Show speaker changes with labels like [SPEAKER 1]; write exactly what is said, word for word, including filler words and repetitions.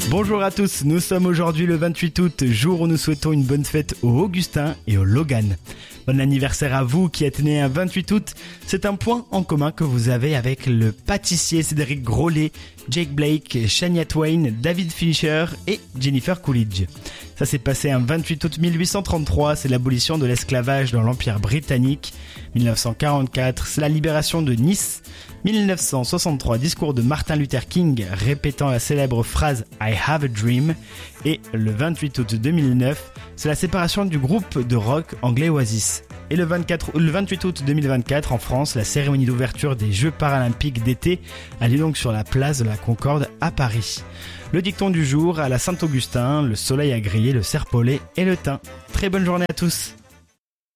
[SPEAKER 1] Bonjour à tous, nous sommes aujourd'hui le vingt-huit août, jour où nous souhaitons une bonne fête aux Augustins et aux Logan. Bon anniversaire à vous qui êtes né un vingt-huit août, c'est un point en commun que vous avez avec le pâtissier Cédric Grolet, Jake Blake, Shania Twain, David Fincher et Jennifer Coolidge. Ça s'est passé un vingt-huit août mille huit cent trente-trois, c'est l'abolition de l'esclavage dans l'Empire britannique. dix-neuf cent quarante-quatre, c'est la libération de Nice. dix-neuf cent soixante-trois, discours de Martin Luther King répétant la célèbre phrase « I have a dream ». Et le vingt-huit août deux mille neuf, c'est la séparation du groupe de rock anglais Oasis. Et le, vingt-quatre, le vingt-huit août deux mille vingt-quatre, en France, la cérémonie d'ouverture des Jeux paralympiques d'été a lieu donc sur la place de la Concorde à Paris. Le dicton du jour, à la Saint-Augustin, le soleil a grillé le serpolet et le thym. Très bonne journée à tous.